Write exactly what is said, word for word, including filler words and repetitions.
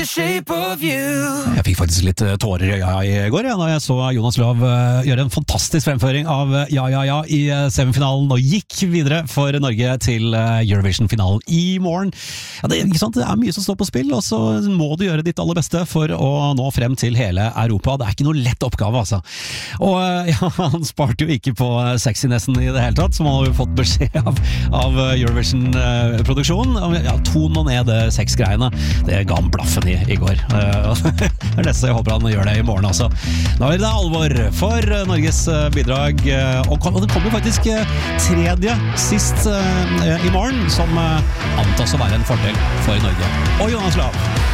Shape of you. Jeg fikk faktisk litt tårer i øya i går ja, da jeg så Jonas Lov gjøre en fantastisk fremføring av Ja, ja, ja i semifinalen og gikk videre for Norge til Eurovision-finalen i morgen. Ja, det, ikke sant? Det er mye som står på spill, og så må du gjøre ditt aller beste for å nå frem til hele Europa. Det er ikke noe lett oppgave, altså. Og ja, han sparte jo ikke på sexinessen i det hele tatt, som han har jo fått beskjed av, av Eurovision-produksjonen. Ja, ton og ned det sexgreiene. Det ga han blaffen i i går. Det er nesten jeg håper han gjør det i morgen også. Nå er det alvor for Norges bidrag, og det kommer faktisk tredje sist i morgen, som antas å være en fordel for Norge. Og Jonas Lav.